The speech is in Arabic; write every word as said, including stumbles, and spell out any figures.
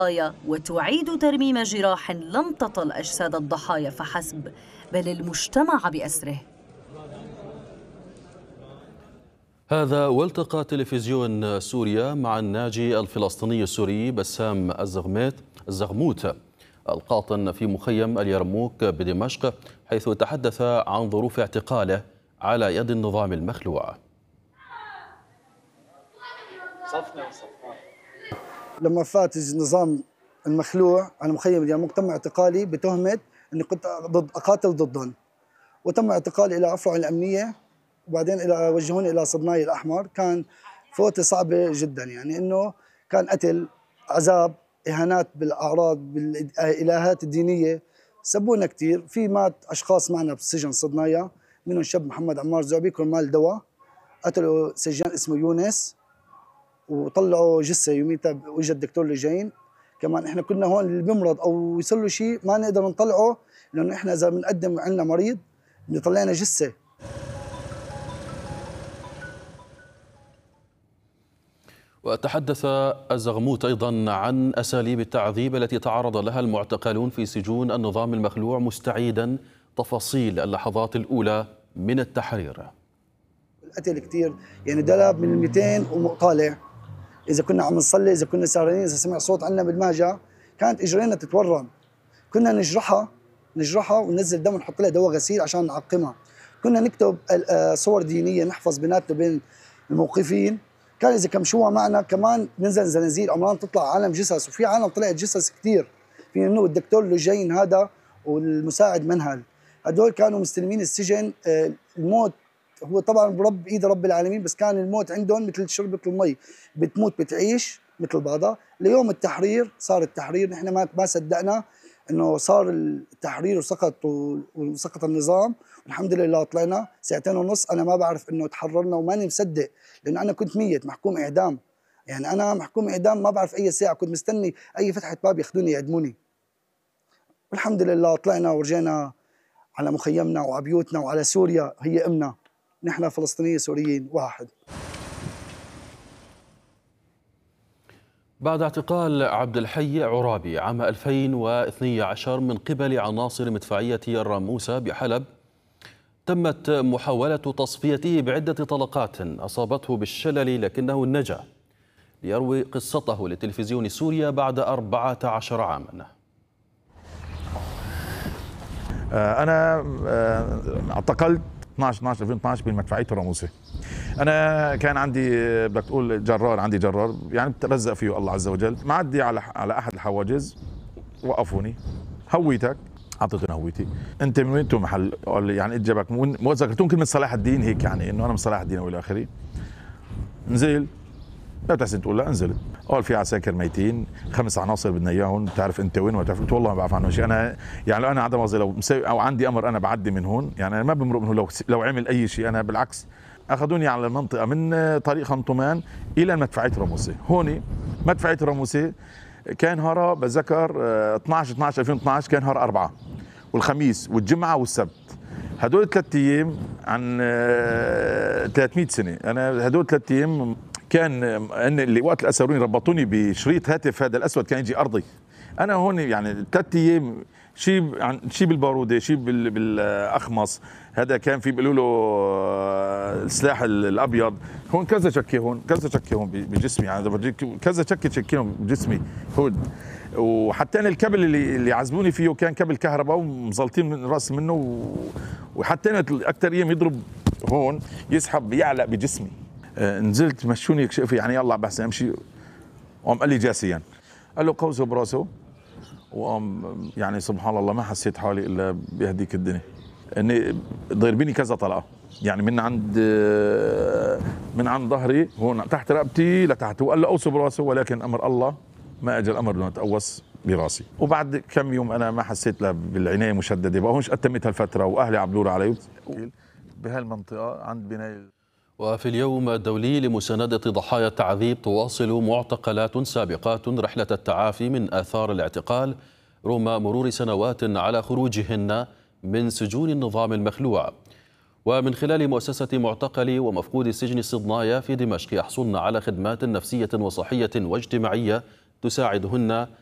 وتعيد ترميم جراح لم تطل أجساد الضحايا فحسب، بل المجتمع بأسره. هذا والتقى تلفزيون سوريا مع الناجي الفلسطيني السوري بسام الزغميت الزغموت القاطن في مخيم اليرموك بدمشق، حيث تحدث عن ظروف اعتقاله على يد النظام المخلوع. لما فات النظام المخلوع على مخيم اليرموك تم اعتقالي بتهمة اني كنت ضد اقاتل ضدهم، وتم اعتقالي الى افرع الامنيه، وبعدين الى وجهوني الى صدناي الاحمر. كان فوتة صعبه جدا، يعني انه كان قتل، عذاب، اهانات بالاعراض، بالالهات الدينيه، سبونا كثير. في مات اشخاص معنا بالسجن صدنايا، منهم شاب محمد عمار زعبي كرمال دواء، قتلوا سجان اسمه يونس وطلعوا جثه يوميتها واجى الدكتور لجين. كمان احنا كنا هون اللي بيمرض او يصير له شيء ما نقدر نطلعه، لانه احنا اذا بنقدم عندنا مريض بيطلعنا جثه. وتحدث الزغموت أيضا عن أساليب التعذيب التي تعرض لها المعتقلون في سجون النظام المخلوع، مستعيدا تفاصيل اللحظات الأولى من التحرير. القتل كثير، يعني دلب من المئتين وطالع. إذا كنا عم نصلي، إذا كنا سهرانين، إذا سمع صوت عنا بالمهجة كانت إجرينا تتورم. كنا نجرحها نجرحها وننزل دم ونحط لها دواء غسيل عشان نعقمها. كنا نكتب صور دينية نحفظ بيناتنا بين الموقفين. كان إذا كمشوها معنا كمان ننزل زنازير أمران تطلع عالم جثث، وفي عالم طلعت جثث كثير. في منه الدكتور لجين هذا والمساعد منهل، هدول كانوا مستلمين السجن. الموت هو طبعا برب ايد رب العالمين، بس كان الموت عندهم مثل شربة المي، بتموت بتعيش مثل بعضها. ليوم التحرير صار التحرير، نحن ما ما صدقنا انه صار التحرير وسقط وسقط النظام، والحمد لله طلعنا ساعتين ونص. انا ما بعرف انه تحررنا وماني مصدق، لانه انا كنت ميت محكوم اعدام. يعني انا محكوم اعدام، ما بعرف اي ساعه كنت مستني اي فتحه باب ياخذوني يعدموني. والحمد لله طلعنا ورجينا على مخيمنا وعلى بيوتنا وعلى سوريا هي امنا. نحن فلسطينيين سوريين واحد. بعد اعتقال عبد الحي عرابي عام ألفين واثني عشر من قبل عناصر مدفعية الراموسة بحلب، تمت محاولة تصفيته بعدة طلقات أصابته بالشلل لكنه نجا، ليروي قصته لتلفزيون سوريا بعد أربعة عشر عاما. أنا اعتقلت اثنعش اثنعش ألفين واثنعش بمدفعية الراموسة. أنا كان عندي بدك تقول جرار، عندي جرار يعني بترزق فيه الله عز وجل. معدي على على أحد الحواجز، وقفوني. هويتك؟ أعطيتني هويتي. أنت من وين؟ محل؟ قال لي يعني إجابك من وين؟ ذكرتهم كلمة صلاح الدين هيك، يعني إنه أنا من صلاح الدين وإلى آخره. نزل، لا تحسن تقول لا، انزلت. قال في عساكر ميتين، خمس عناصر بدنا اياهم، بتعرف انت وين وما بتعرف. قلت والله ما بعرف عنهم شيء. انا يعني لو انا عدم قصدي لو مسوي او عندي امر انا بعدي من هون، يعني انا ما بمرق من هون. لو لو عمل اي شيء انا بالعكس. اخذوني على المنطقه من طريق خنطمان الى مدفعيه راموسه. هون مدفعيه راموسه كان نهارها بتذكر اثنعش اثنعش ألفين واثنعش، كان نهار اربعه والخميس والجمعه والسبت. هدول ثلاث ايام عن ثلاثمئة سنه. انا هدول ثلاث ايام كان ان اللي وقت الاسروني ربطوني بشريط هاتف هذا الاسود كان يجي ارضي. انا هون يعني ثلاث ايام شيء عن شيء بالباروده، شيء بالاخمص، هذا كان في بيقولوا له السلاح الابيض. هون كذا شكه، هون كذا شكه هون بجسمي، يعني بورجيك كذا شكه شكيهم بجسمي هون. وحتى انا الكبل اللي اللي عزموني فيه كان كبل كهرباء ومزلطين من راس منه، وحتى انا اكثر ايام يضرب هون يسحب يعلق بجسمي. نزلت مشوني كشفي يعني يلا بحسن امشي. وقام قال لي جاسيا، قال له قوسه براسه، وقام يعني سبحان الله ما حسيت حالي الا بهديك الدنيا. اني ضربيني كذا طلقه، يعني من عند من عند ظهري هون تحت رقبتي لتحت. وقال له قوسه براسه، ولكن امر الله ما اجى الامر بدون اتقوس براسي. وبعد كم يوم انا ما حسيت لا بالعنايه مشدده، بقى هونش اتمت هالفتره واهلي عبدور علي بهالمنطقه عند بناء. وفي اليوم الدولي لمساندة ضحايا التعذيب، تواصل معتقلات سابقات رحلة التعافي من آثار الاعتقال رغم مرور سنوات على خروجهن من سجون النظام المخلوع. ومن خلال مؤسسة معتقلي ومفقود السجن صدنايا في دمشق يحصلن على خدمات نفسية وصحية واجتماعية تساعدهن